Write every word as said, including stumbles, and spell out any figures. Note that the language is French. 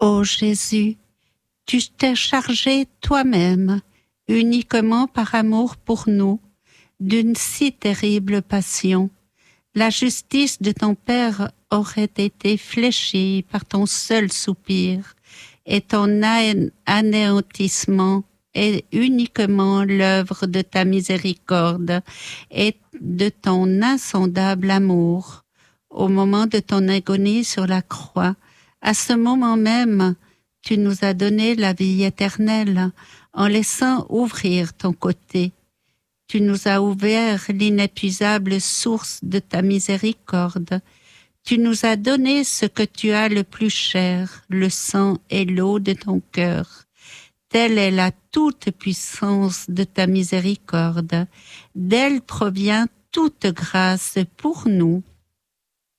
Ô Jésus, tu t'es chargé toi-même, uniquement par amour pour nous, d'une si terrible passion. La justice de ton Père aurait été fléchie par ton seul soupir, et ton anéantissement est uniquement l'œuvre de ta miséricorde et de ton insondable amour. Au moment de ton agonie sur la croix, à ce moment même, tu nous as donné la vie éternelle en laissant ouvrir ton côté. Tu nous as ouvert l'inépuisable source de ta miséricorde. Tu nous as donné ce que tu as le plus cher, le sang et l'eau de ton cœur. Telle est la toute-puissance de ta miséricorde. D'elle provient toute grâce pour nous.